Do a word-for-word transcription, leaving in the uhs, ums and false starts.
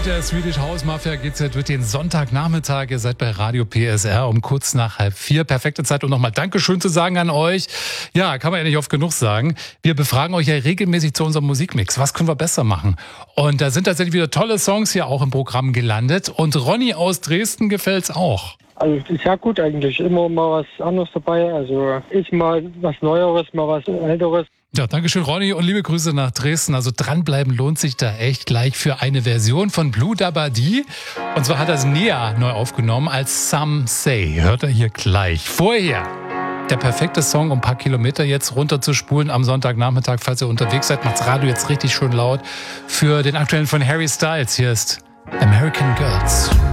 Mit der Swedish House Mafia geht's ja durch den Sonntagnachmittag. Ihr seid bei Radio P S R um kurz nach halb vier. Perfekte Zeit, um nochmal Dankeschön zu sagen an euch. Ja, kann man ja nicht oft genug sagen. Wir befragen euch ja regelmäßig zu unserem Musikmix. Was können wir besser machen? Und da sind tatsächlich wieder tolle Songs hier auch im Programm gelandet. Und Ronny aus Dresden gefällt's auch. Also ist ja gut eigentlich. Immer mal was anderes dabei. Also ist mal was Neueres, mal was Älteres. Ja, danke schön, Ronny, und liebe Grüße nach Dresden. Also dranbleiben lohnt sich da echt gleich für eine Version von Blue Dabadi. Und zwar hat das Nea neu aufgenommen als Some Say. Hört er hier gleich. Vorher der perfekte Song, um ein paar Kilometer jetzt runterzuspulen am Sonntagnachmittag. Falls ihr unterwegs seid, macht's Radio jetzt richtig schön laut. Für den aktuellen von Harry Styles. Hier ist American Girls.